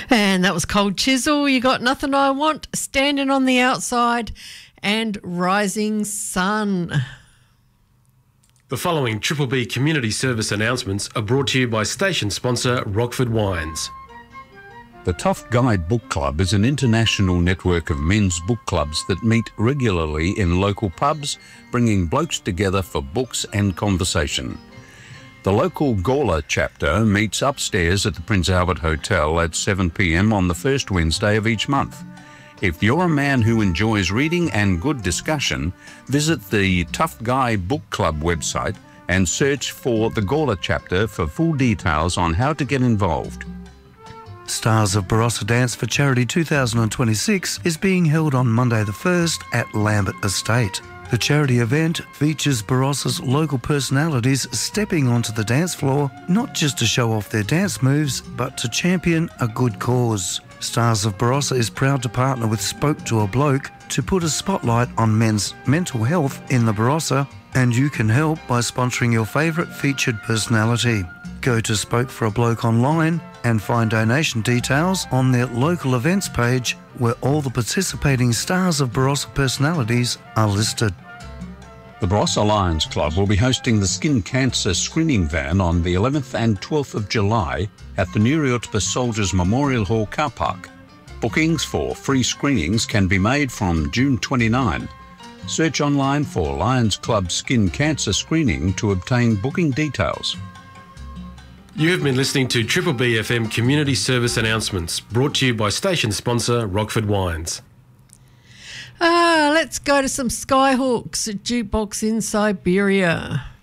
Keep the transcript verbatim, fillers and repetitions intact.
And that was Cold Chisel. You got Nothing I Want, Standing on the Outside, and Rising Sun. The following Triple B community service announcements are brought to you by station sponsor Rockford Wines. The Tough Guy Book Club is an international network of men's book clubs that meet regularly in local pubs, bringing blokes together for books and conversation. The local Gawler chapter meets upstairs at the Prince Albert Hotel at seven p m on the first Wednesday of each month. If you're a man who enjoys reading and good discussion, visit the Tough Guy Book Club website and search for the Gawler chapter for full details on how to get involved. Stars of Barossa Dance for Charity two thousand twenty-six is being held on Monday the first at Lambert Estate. The charity event features Barossa's local personalities stepping onto the dance floor, not just to show off their dance moves, but to champion a good cause. Stars of Barossa is proud to partner with Spoke to a Bloke to put a spotlight on men's mental health in the Barossa, and you can help by sponsoring your favourite featured personality. Go to Spoke for a Bloke online and find donation details on their local events page, where all the participating Stars of Barossa personalities are listed. The Barossa Lions Club will be hosting the Skin Cancer Screening Van on the eleventh and twelfth of July at the Nuriotpa Soldiers Memorial Hall car park. Bookings for free screenings can be made from June twenty-ninth. Search online for Lions Club Skin Cancer Screening to obtain booking details. You have been listening to Triple B F M community service announcements brought to you by station sponsor Rockford Wines. Ah, let's go to some Skyhawks at Jukebox in Siberia.